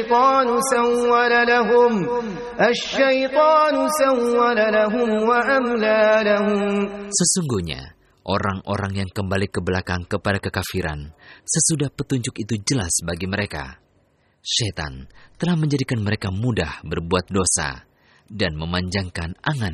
Sesungguhnya, orang-orang yang kembali ke belakang kepada kekafiran, sesudah petunjuk itu jelas bagi mereka. Syaitan telah menjadikan mereka mudah berbuat dosa dan memanjangkan angan